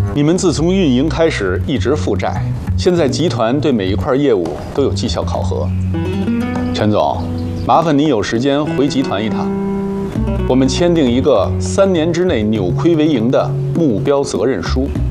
你们自从运营开始一直负债，现在集团对每一块业务都有绩效考核。陈总，麻烦你有时间回集团一趟，我们签订一个3年之内扭亏为盈的目标责任书。